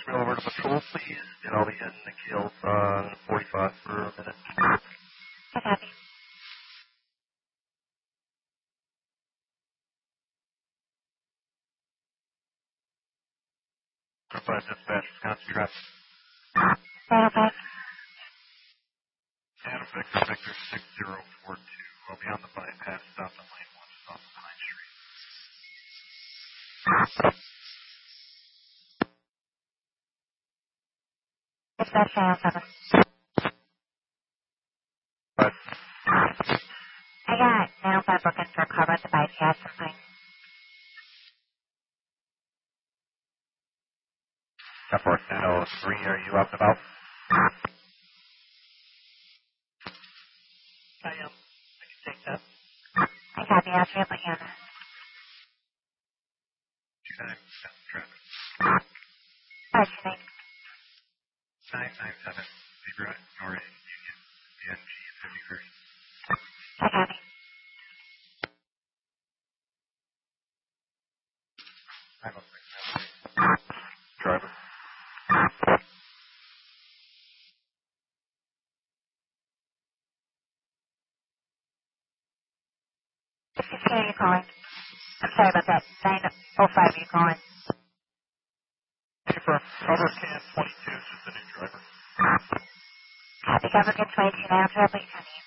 me over to patrol, please, and I'll be heading to Kills on 45 for a minute. Copy. Provide dispatch, Wisconsin traffic. Okay. Santa Victor 6042. I'll be on the bypass, stop on lane 1, just off of Pine Street. Dispatch channel 7. But, I got 905 bookings for a car at the bypass and Pine. F4 Santa 03, are you up and about? I am. I can take that. I copy. I'll try to put you on that. 29, traffic. What's your name? 997, Zebra, Norris, Union, BNG, 53. I copy. I'm up driver. This is who you're calling. I'm sorry about that. 905 you're calling. Confirm. Cover can 22, just a new driver. Copy. Cover good 22 now. Try to put you on the